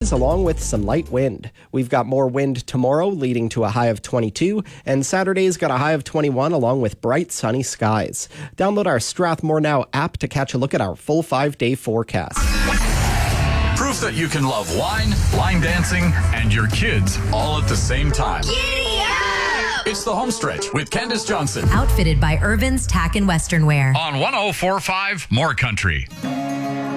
breezes along with some light wind. We've got more wind tomorrow, leading to a high of 22, and Saturday's got a high of 21 along with bright sunny skies. Download our Strathmore Now app to catch a look at our full 5-day forecast. Proof that you can love wine, line dancing, and your kids all at the same time. Giddy up! It's the home stretch with Candace Johnson. Outfitted by Irvin's Tack and Western Wear. On 104.5 More Country.